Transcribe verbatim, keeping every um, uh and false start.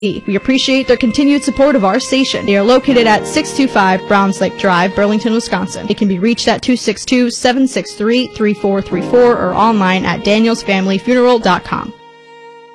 We appreciate their continued support of our station. They are located at six two five Browns Lake Drive, Burlington, Wisconsin. They can be reached at two six two, seven six three, three four three four or online at daniels family funeral dot com.